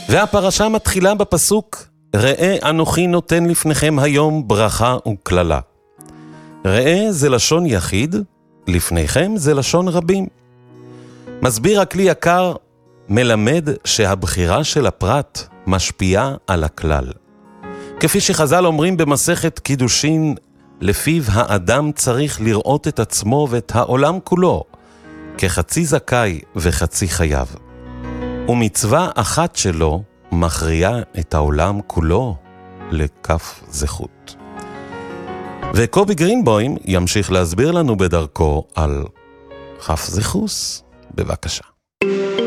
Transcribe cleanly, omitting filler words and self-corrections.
והפרשה מתחילה בפסוק, ראה אנוכי נותן לפניכם היום ברכה וכללה. ראה זה לשון יחיד, לפניכם זה לשון רבים. מסביר הכלי יקר, מלמד שהבחירה של הפרט משפיעה על הכלל. כפי שחז"ל אומרים במסכת קידושין, לפיו האדם צריך לראות את עצמו ואת העולם כולו, כחצי זכאי וחצי חייב. ומצווה אחת שלו מכריעה את העולם כולו לכף זכות. וקובי גרינבוים ימשיך להסביר לנו בדרכו על כף זכוס. בבקשה.